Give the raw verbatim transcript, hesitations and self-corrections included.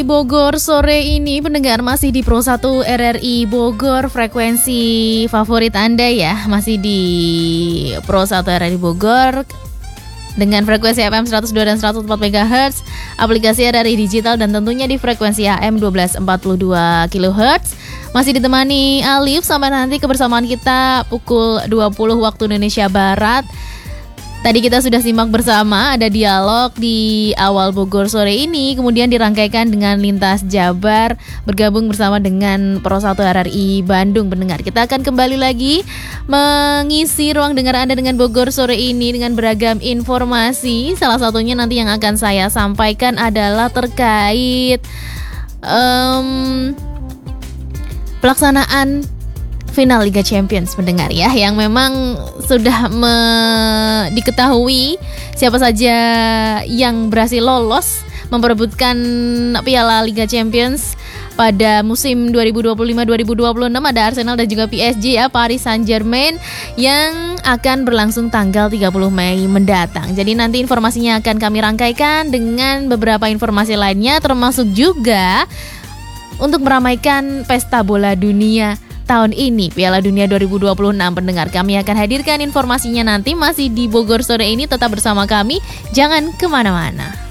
Bogor sore ini pendengar masih di Pro satu R R I Bogor, frekuensi favorit Anda ya, masih di Pro satu R R I Bogor dengan frekuensi F M seratus dua dan seratus empat megahertz, aplikasi R R I digital dan tentunya di frekuensi A M dua belas empat puluh dua kilohertz. Masih ditemani Alif sampai nanti kebersamaan kita pukul dua puluh waktu Indonesia Barat. Tadi kita sudah simak bersama, ada dialog di awal Bogor sore ini, kemudian dirangkaikan dengan Lintas Jabar, bergabung bersama dengan Pro satu R R I Bandung. Pendengar, kita akan kembali lagi mengisi ruang dengar Anda dengan Bogor sore ini dengan beragam informasi. Salah satunya nanti yang akan saya sampaikan adalah terkait um, pelaksanaan final Liga Champions, pendengar ya, yang memang sudah me- diketahui siapa saja yang berhasil lolos memperebutkan Piala Liga Champions pada musim dua ribu dua puluh lima dua ribu dua puluh enam. Ada Arsenal dan juga P S G ya, Paris Saint-Germain, yang akan berlangsung tanggal tiga puluh Mei mendatang. Jadi nanti informasinya akan kami rangkaikan dengan beberapa informasi lainnya, termasuk juga untuk meramaikan pesta bola dunia tahun ini, Piala Dunia dua ribu dua puluh enam. Pendengar, kami akan hadirkan informasinya nanti, masih di Bogor sore ini. Tetap bersama kami, jangan kemana-mana.